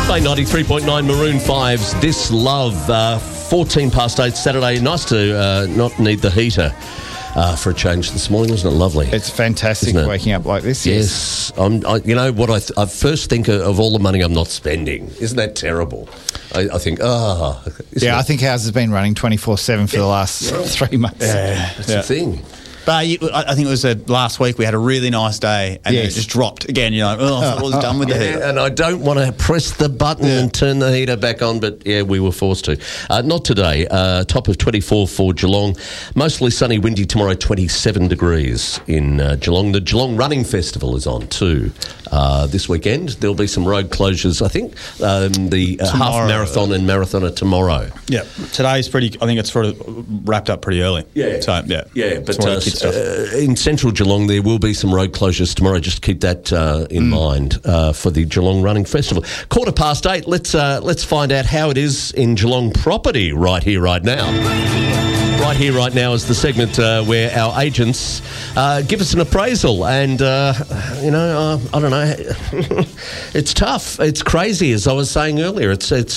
Play 93.9 Maroon 5's This Love, 14 past 8 Saturday. Nice to not need the heater for a change this morning. Wasn't it lovely? It's fantastic waking up like this. Yes. You know what I first think of all the money I'm not spending. Isn't that terrible? I think, I think ours has been running 24/7 for the last 3 months. Yeah, that's the thing. But I think it was last week we had a really nice day and then it just dropped again. You're like, I thought I was done with the heater. And I don't want to press the button and turn the heater back on, but we were forced to. Not today. Top of 24 for Geelong. Mostly sunny, windy tomorrow, 27 degrees in Geelong. The Geelong Running Festival is on too. This weekend there'll be some road closures. I think the half marathon and marathon are tomorrow. Yeah, today's pretty. I think it's sort of wrapped up pretty early. Yeah, so but in central Geelong there will be some road closures tomorrow. Just keep that in mind for the Geelong Running Festival. 8:15. Let's find out how it is in Geelong property right here, right now. Right here, right now is the segment where our agents give us an appraisal, and I don't know, it's tough, it's crazy. As I was saying earlier, it's I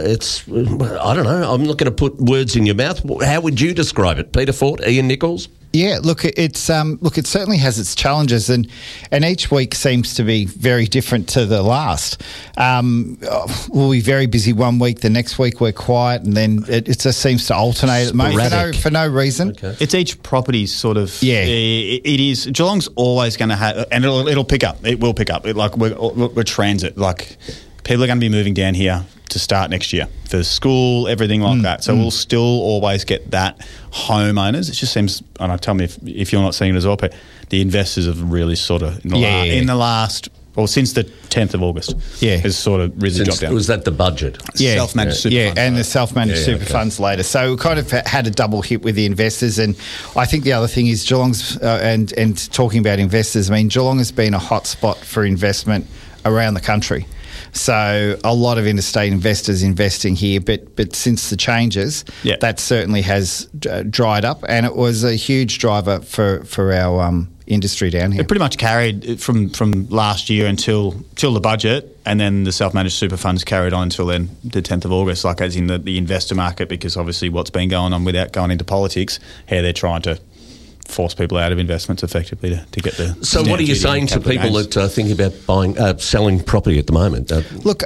don't know. I'm not going to put words in your mouth. How would you describe it, Peter Fort, Ian Nichols? Yeah, it certainly has its challenges, and each week seems to be very different to the last. We'll be very busy one week, the next week we're quiet, and then it just seems to alternate at the moment for no reason. Okay. It's each property's sort of it is. Geelong's always going to have, and it'll pick up. It will pick up. We're transit. Like people are going to be moving down here to start next year for school, everything like that. So we'll still always get that homeowners. It just seems, and tell me if you're not seeing it as well, but the investors have really sort of in the last, or since the 10th of August, has sort of really dropped down. Was that the budget? Self-managed super funds. And the self-managed super funds later. So we kind of had a double hit with the investors, and I think the other thing is Geelong's, and talking about investors, I mean, Geelong has been a hot spot for investment around the country. So a lot of interstate investors investing here, but since the changes, that certainly has dried up, and it was a huge driver for our industry down here. It pretty much carried from last year until the budget, and then the self-managed super funds carried on until then, the 10th of August, like as in the investor market, because obviously what's been going on without going into politics, how they're trying to force people out of investments effectively to get the. So what are you saying to people that are thinking about selling property at the moment? Look,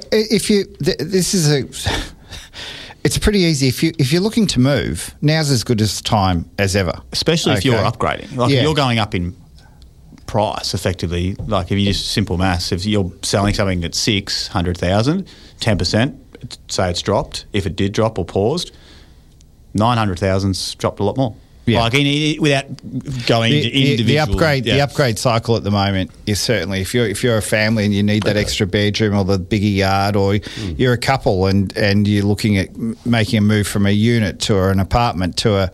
it's pretty easy. If you're looking to move, now's as good a time as ever. Especially if you're upgrading. Like if you're going up in price effectively, like if you just simple maths, if you're selling something at 600,000, 10%, say it's dropped, if it did drop or paused, 900,000's dropped a lot more. Yeah. Like without going into individual. The upgrade cycle at the moment is certainly if you're a family and you need that extra bedroom or the bigger yard, or you're a couple and you're looking at making a move from a unit to an apartment to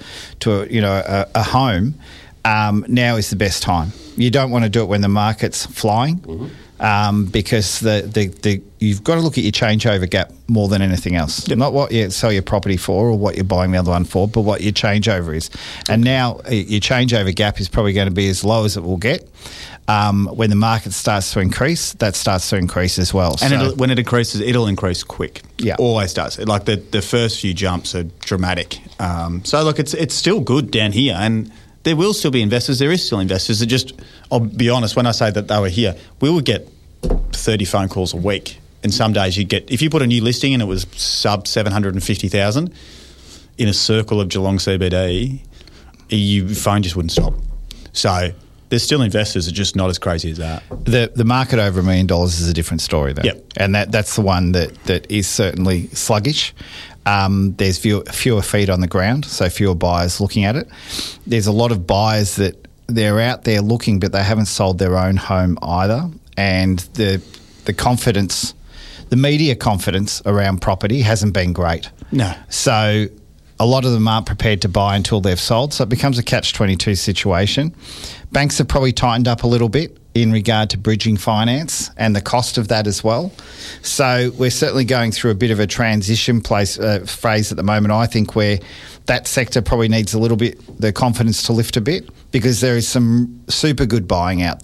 a home, now is the best time. You don't want to do it when the market's flying. Because you've got to look at your changeover gap more than anything else. Not what you sell your property for or what you're buying the other one for, but what your changeover is. And now your changeover gap is probably going to be as low as it will get. When the market starts to increase, that starts to increase as well. And when it increases, it'll increase quick. Yeah, always does. Like the first few jumps are dramatic. So look, it's still good down here, and there will still be investors. There is still investors. It just, I'll be honest, when I say that they were here, we would get 30 phone calls a week. And some days you get, if you put a new listing and it was sub 750,000 in a circle of Geelong CBD, your phone just wouldn't stop. So there's still investors, it's just not as crazy as that. The market over $1 million is a different story though. Yep. And that's the one that is certainly sluggish. There's fewer feet on the ground, so fewer buyers looking at it. There's a lot of buyers that they're out there looking, but they haven't sold their own home either. And the confidence, the media confidence around property hasn't been great. No. So a lot of them aren't prepared to buy until they've sold, so it becomes a catch-22 situation. Banks have probably tightened up a little bit in regard to bridging finance and the cost of that as well. So we're certainly going through a bit of a transition phase at the moment, I think, where that sector probably needs a little bit, the confidence to lift a bit, because there is some super good buying out there.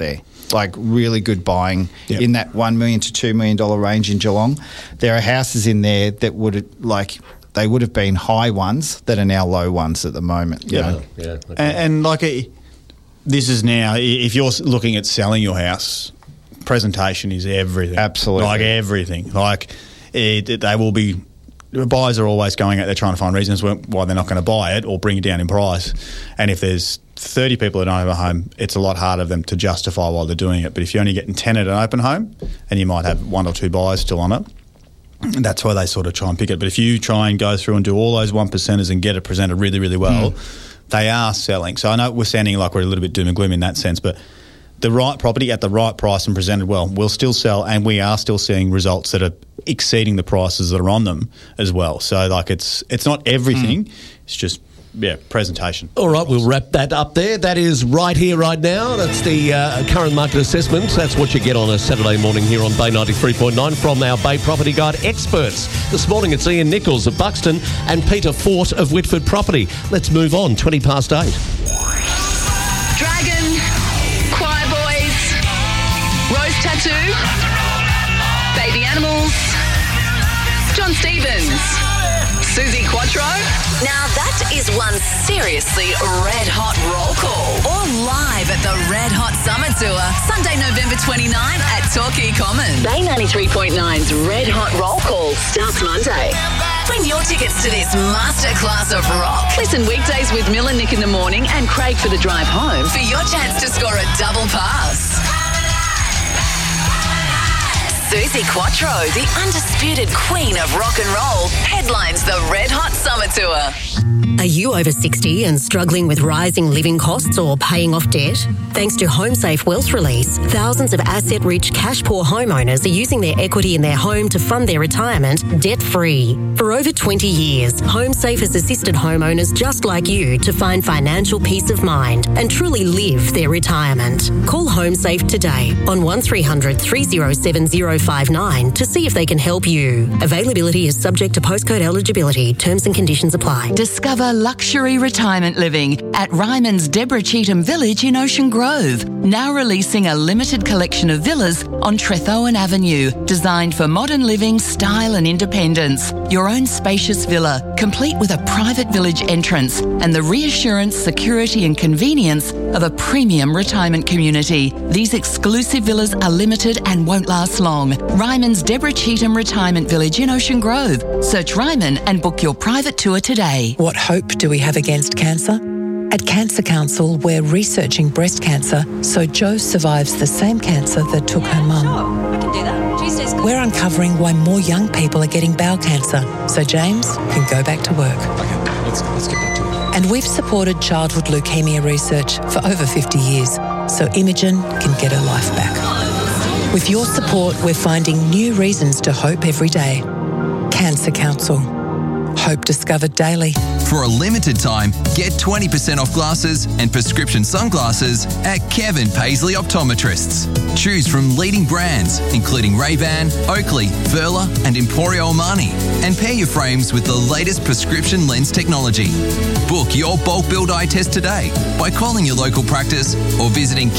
like really good buying in that $1 million to $2 million range in Geelong. There are houses in there that they would have been high ones that are now low ones at the moment. You know? Okay. And this is now, if you're looking at selling your house, presentation is everything. Absolutely. Like everything. Like they will be, buyers are always going out there trying to find reasons why they're not going to buy it or bring it down in price. And if there's 30 people that don't have a home, it's a lot harder for them to justify why they're doing it. But if you're only getting 10 at an open home and you might have 1 or 2 buyers still on it, that's why they sort of try and pick it. But if you try and go through and do all those 1%ers and get it presented really, really well, they are selling. So I know we're sounding like we're a little bit doom and gloom in that sense, but the right property at the right price and presented well will still sell, and we are still seeing results that are exceeding the prices that are on them as well. So it's not everything, it's just presentation. All right, we'll wrap that up there. That is right here, right now. That's the current market assessment. That's what you get on a Saturday morning here on Bay 93.9 from our Bay Property Guide experts. This morning it's Ian Nichols of Buxton and Peter Fort of Whitford Property. Let's move on, 8:20. Dragon, Choir Boys, Rose Tattoo, Baby Animals, John Stevens, Susie Quattro. Now that is one seriously red hot roll call. Or live at the Red Hot Summer Tour, Sunday, November 29 at Torquay Common. Bay 93.9's Red Hot Roll Call starts Monday. Bring your tickets to this masterclass of rock. Listen weekdays with Mill and Nick in the morning and Craig for the drive home. For your chance to score a double pass. Susie Quattro, the undisputed queen of rock and roll, headlines the Red Hot Summer Tour. Are you over 60 and struggling with rising living costs or paying off debt? Thanks to HomeSafe Wealth Release, thousands of asset-rich, cash-poor homeowners are using their equity in their home to fund their retirement debt-free. For over 20 years, HomeSafe has assisted homeowners just like you to find financial peace of mind and truly live their retirement. Call HomeSafe today on 1300 307 059 to see if they can help you. Availability is subject to postcode eligibility. Terms and conditions apply. Discover luxury retirement living at Ryman's Deborah Cheetham Village in Ocean Grove. Now releasing a limited collection of villas on Trethowan Avenue, designed for modern living, style and independence. Your own spacious villa, complete with a private village entrance and the reassurance, security and convenience of a premium retirement community. These exclusive villas are limited and won't last long. Ryman's Deborah Cheetham Retirement Village in Ocean Grove. Search Ryman and book your private tour today. What hope do we have against cancer? At Cancer Council, we're researching breast cancer so Jo survives the same cancer that took her mum. Sure, I can do that. We're uncovering why more young people are getting bowel cancer so James can go back to work. Okay, let's get back to it. And we've supported childhood leukemia research for over 50 years so Imogen can get her life back. With your support, we're finding new reasons to hope every day. Cancer Council. Hope discovered daily. For a limited time, get 20% off glasses and prescription sunglasses at Kevin Paisley Optometrists. Choose from leading brands including Ray-Ban, Oakley, Verla and Emporio Armani, and pair your frames with the latest prescription lens technology. Book your bulk build eye test today by calling your local practice or visiting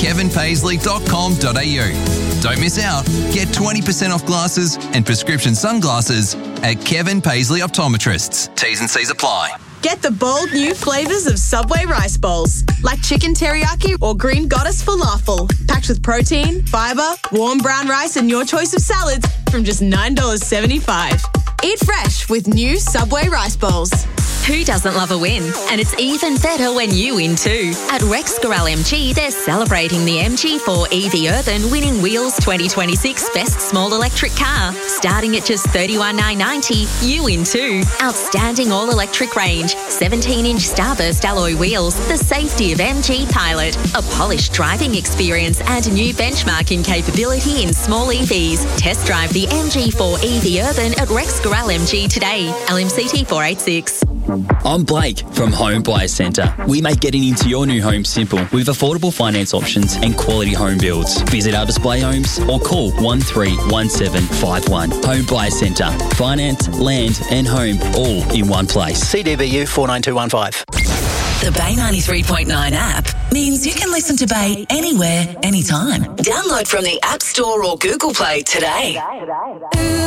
kevinpaisley.com.au. Don't miss out. Get 20% off glasses and prescription sunglasses at Kevin Paisley Optometrists. T's and C's apply. Get the bold new flavours of Subway rice bowls, like chicken teriyaki or green goddess falafel, packed with protein, fibre, warm brown rice and your choice of salads from just $9.75. Eat fresh with new Subway rice bowls. Who doesn't love a win? And it's even better when you win too. At Rex Gorel MG, they're celebrating the MG4 EV Urban winning Wheels 2026 Best Small Electric Car. Starting at just $31,990, you win too. Outstanding all-electric range, 17-inch Starburst alloy wheels, the safety of MG Pilot, a polished driving experience and new benchmarking capability in small EVs. Test drive the MG4 EV Urban at Rex Gorel MG today. LMCT 486. I'm Blake from Home Buyer Centre. We make getting into your new home simple with affordable finance options and quality home builds. Visit our display homes or call 131751. Home Buyer Centre. Finance, land and home all in one place. CDBU 49215. The Bay 93.9 app means you can listen to Bay anywhere, anytime. Download from the App Store or Google Play today.